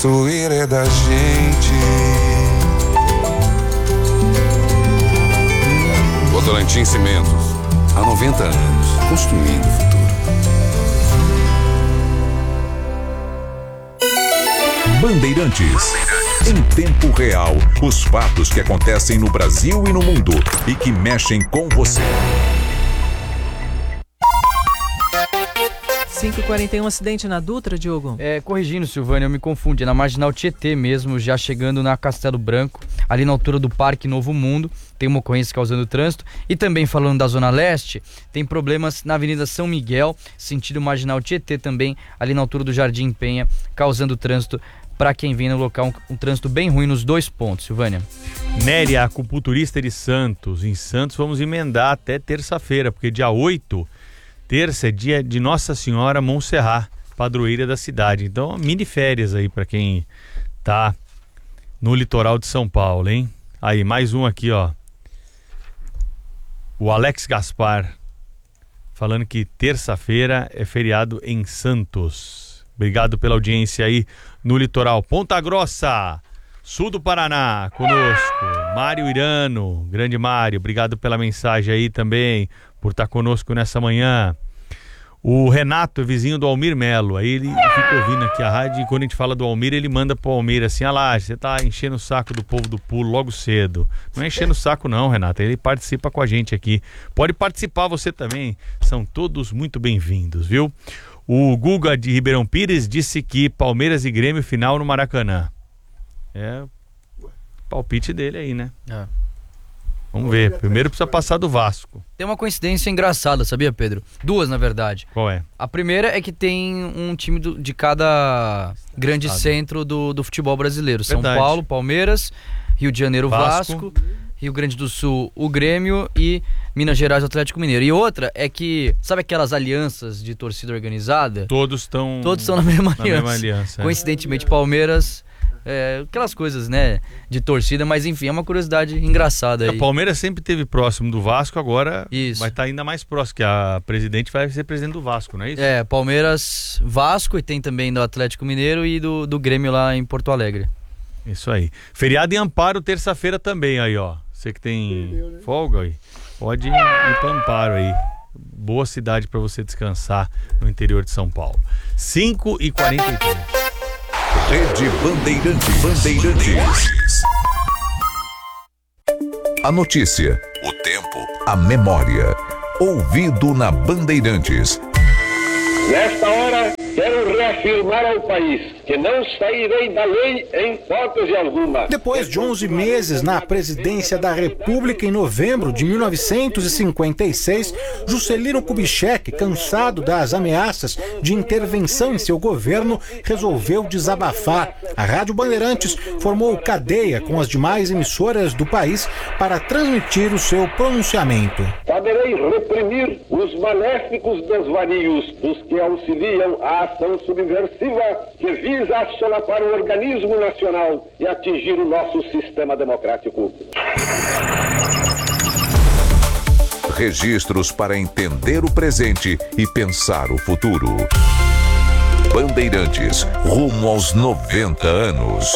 Construir é da gente. Votorantim Cimentos, há 90 anos, construindo o futuro. Bandeirantes. Em tempo real, os fatos que acontecem no Brasil e no mundo e que mexem com você. 5h41, acidente na Dutra, Diogo? Corrigindo, Silvânia, eu me confundi. É na Marginal Tietê mesmo, já chegando na Castelo Branco, ali na altura do Parque Novo Mundo. Tem uma ocorrência causando trânsito. E também falando da Zona Leste, tem problemas na Avenida São Miguel, sentido Marginal Tietê também, ali na altura do Jardim Penha, causando trânsito para quem vem no local. Um trânsito bem ruim nos dois pontos, Silvânia. Nery, acupunturista de Santos. Em Santos vamos emendar até terça-feira, porque dia 8... terça é dia de Nossa Senhora Montserrat, padroeira da cidade. Então, mini férias aí para quem tá no litoral de São Paulo, hein? Aí, mais um aqui, ó. O Alex Gaspar, falando que terça-feira é feriado em Santos. Obrigado pela audiência aí no litoral. Ponta Grossa, sul do Paraná, conosco. Mário Irano, grande Mário, obrigado pela mensagem aí também, por estar conosco nessa manhã. O Renato, vizinho do Almir Melo, aí ele fica ouvindo aqui a rádio e quando a gente fala do Almir, ele manda pro Almir assim: ah lá, você tá enchendo o saco do povo do pulo logo cedo. Não é enchendo o saco não, Renato, ele participa com a gente aqui. Pode participar você também, são todos muito bem-vindos, viu? O Guga de Ribeirão Pires disse que Palmeiras e Grêmio final no Maracanã. É o palpite dele aí, né? Vamos ver, primeiro precisa passar do Vasco. Tem uma coincidência engraçada, sabia, Pedro? Duas, na verdade. Qual é? A primeira é que tem um time de cada grande centro do futebol brasileiro. Verdade. São Paulo, Palmeiras, Rio de Janeiro, Vasco, Rio Grande do Sul, o Grêmio e Minas Gerais, o Atlético Mineiro. E outra é que, sabe aquelas alianças de torcida organizada? Todos estão na mesma aliança. Coincidentemente, Palmeiras... aquelas coisas, né, de torcida, mas enfim, é uma curiosidade engraçada aí. O Palmeiras sempre esteve próximo do Vasco, agora isso. Vai estar ainda mais próximo, que a presidente vai ser presidente do Vasco, não é isso? Palmeiras, Vasco, e tem também do Atlético Mineiro e do Grêmio lá em Porto Alegre. Isso aí. Feriado em Amparo, terça-feira também aí, ó. Você que tem folga aí, pode ir para Amparo aí. Boa cidade para você descansar no interior de São Paulo. 5h43. Rede Bandeirantes. A notícia, o tempo, a memória. Ouvido na Bandeirantes. Nesta hora, quero reafirmar ao país que não sairei da lei em hipótese alguma. Depois de 11 meses na presidência da República em novembro de 1956, Juscelino Kubitschek, cansado das ameaças de intervenção em seu governo, resolveu desabafar. A Rádio Bandeirantes formou cadeia com as demais emissoras do país para transmitir o seu pronunciamento. Saberei reprimir os maléficos desvarios dos que auxiliam a ação subversiva que visa assolapar o organismo nacional e atingir o nosso sistema democrático. Registros para entender o presente e pensar o futuro. Bandeirantes, rumo aos 90 anos.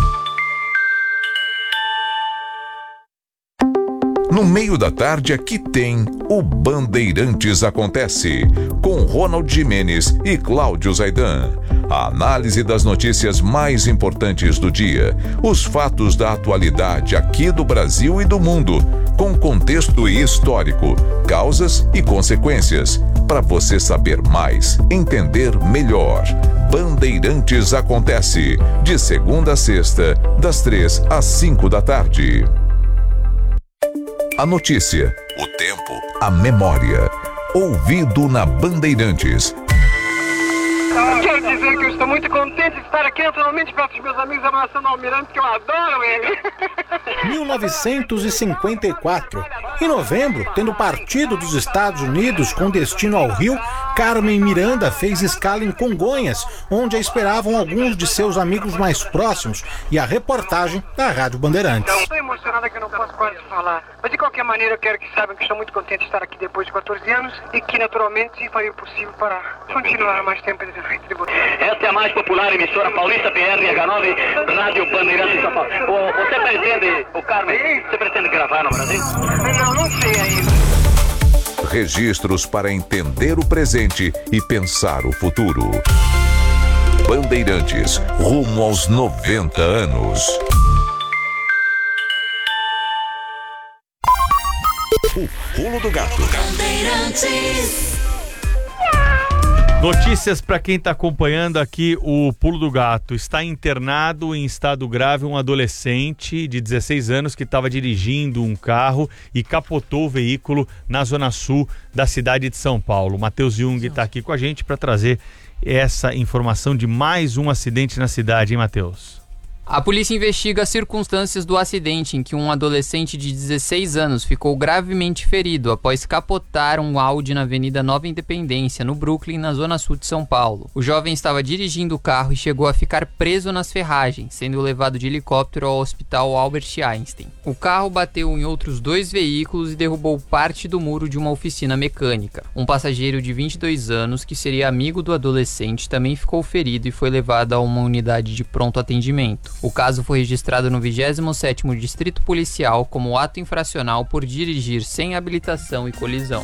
No meio da tarde aqui tem o Bandeirantes Acontece, com Ronald Gimenez e Cláudio Zaidan. A análise das notícias mais importantes do dia, os fatos da atualidade aqui do Brasil e do mundo, com contexto histórico, causas e consequências, para você saber mais, entender melhor. Bandeirantes Acontece, de segunda a sexta, das 3 às 5 da tarde. A notícia, o tempo, a memória. Ouvido na Bandeirantes. Quero dizer que eu estou muito contente de estar aqui naturalmente perto dos meus amigos abraçando o Almirante, que eu adoro ele. 1954. Em novembro, tendo partido dos Estados Unidos com destino ao Rio, Carmen Miranda fez escala em Congonhas, onde a esperavam alguns de seus amigos mais próximos, e a reportagem da Rádio Bandeirantes. Estou emocionada que eu não posso parar de falar. Mas de qualquer maneira eu quero que saibam que estou muito contente de estar aqui depois de 14 anos e que naturalmente farei o possível para continuar mais tempo de frente de você. Esta é a mais popular emissora paulista PRH9, Rádio Bandeirantes de São Paulo. Você pretende, o Carmen, você pretende gravar no Brasil? Não sei ainda. Registros para entender o presente e pensar o futuro. Bandeirantes, rumo aos 90 anos. O Pulo do Gato. Notícias para quem está acompanhando aqui o Pulo do Gato. Está internado em estado grave um adolescente de 16 anos que estava dirigindo um carro e capotou o veículo na zona sul da cidade de São Paulo. Matheus Jung está aqui com a gente para trazer essa informação de mais um acidente na cidade, hein, Matheus? A polícia investiga as circunstâncias do acidente em que um adolescente de 16 anos ficou gravemente ferido após capotar um Audi na Avenida Nova Independência, no Brooklyn, na zona sul de São Paulo. O jovem estava dirigindo o carro e chegou a ficar preso nas ferragens, sendo levado de helicóptero ao Hospital Albert Einstein. O carro bateu em outros 2 veículos e derrubou parte do muro de uma oficina mecânica. Um passageiro de 22 anos, que seria amigo do adolescente, também ficou ferido e foi levado a uma unidade de pronto atendimento. O caso foi registrado no 27º Distrito Policial como ato infracional por dirigir sem habilitação e colisão.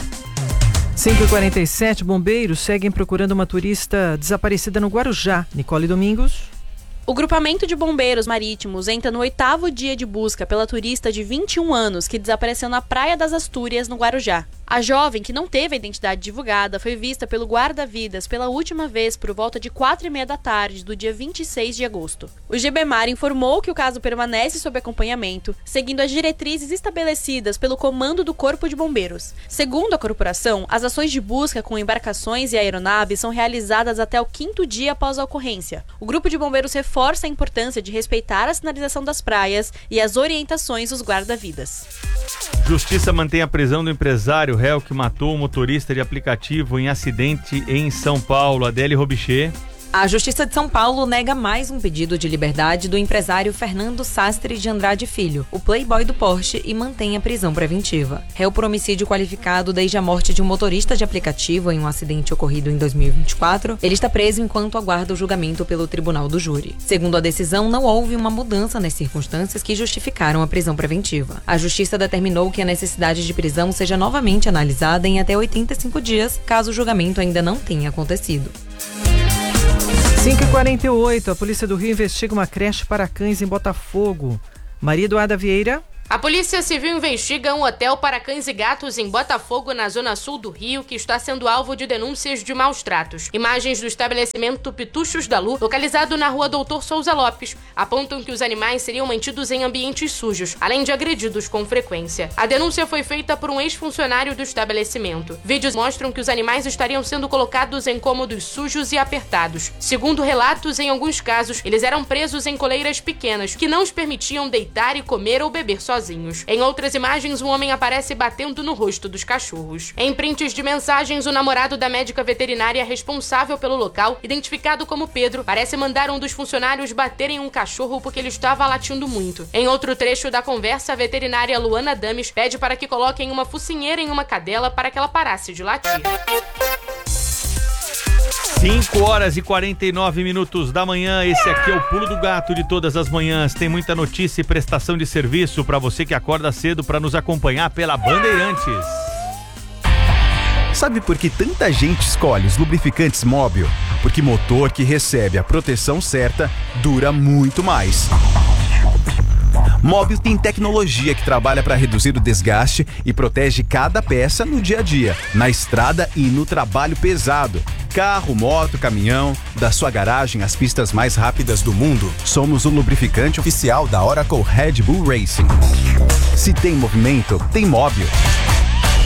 5h47, bombeiros seguem procurando uma turista desaparecida no Guarujá. Nicole Domingos. O grupamento de bombeiros marítimos entra no 8º dia de busca pela turista de 21 anos que desapareceu na Praia das Astúrias, no Guarujá. A jovem, que não teve a identidade divulgada, foi vista pelo guarda-vidas pela última vez por volta de 4h30 da tarde do dia 26 de agosto. O GBMAR informou que o caso permanece sob acompanhamento, seguindo as diretrizes estabelecidas pelo comando do Corpo de Bombeiros. Segundo a corporação, as ações de busca com embarcações e aeronaves são realizadas até o 5º dia após a ocorrência. O Grupo de Bombeiros reforça a importância de respeitar a sinalização das praias e as orientações dos guarda-vidas. Justiça mantém a prisão do empresário réu que matou um motorista de aplicativo em acidente em São Paulo. Adele Robichê. A Justiça de São Paulo nega mais um pedido de liberdade do empresário Fernando Sastre de Andrade Filho, o playboy do Porsche, e mantém a prisão preventiva. Réu por homicídio qualificado desde a morte de um motorista de aplicativo em um acidente ocorrido em 2024, ele está preso enquanto aguarda o julgamento pelo Tribunal do Júri. Segundo a decisão, não houve uma mudança nas circunstâncias que justificaram a prisão preventiva. A Justiça determinou que a necessidade de prisão seja novamente analisada em até 85 dias, caso o julgamento ainda não tenha acontecido. 5h48, a Polícia do Rio investiga uma creche para cães em Botafogo. Maria Eduarda Vieira. A Polícia Civil investiga um hotel para cães e gatos em Botafogo, na zona sul do Rio, que está sendo alvo de denúncias de maus tratos. Imagens do estabelecimento Pituchos da Lu, localizado na rua Doutor Souza Lopes, apontam que os animais seriam mantidos em ambientes sujos, além de agredidos com frequência. A denúncia foi feita por um ex-funcionário do estabelecimento. Vídeos mostram que os animais estariam sendo colocados em cômodos sujos e apertados. Segundo relatos, em alguns casos, eles eram presos em coleiras pequenas, que não os permitiam deitar e comer ou beber sozinhos. Em outras imagens, um homem aparece batendo no rosto dos cachorros. Em prints de mensagens, o namorado da médica veterinária responsável pelo local, identificado como Pedro, parece mandar um dos funcionários bater em um cachorro porque ele estava latindo muito. Em outro trecho da conversa, a veterinária Luana Dames pede para que coloquem uma focinheira em uma cadela para que ela parasse de latir. 5h49 da manhã, esse aqui é o Pulo do Gato de todas as manhãs. Tem muita notícia e prestação de serviço para você que acorda cedo para nos acompanhar pela Bandeirantes. Sabe por que tanta gente escolhe os lubrificantes Móbil? Porque motor que recebe a proteção certa dura muito mais. Móbil tem tecnologia que trabalha para reduzir o desgaste e protege cada peça no dia a dia, na estrada e no trabalho pesado. Carro, moto, caminhão, da sua garagem às pistas mais rápidas do mundo, somos o lubrificante oficial da Oracle Red Bull Racing. Se tem movimento, tem Móbil.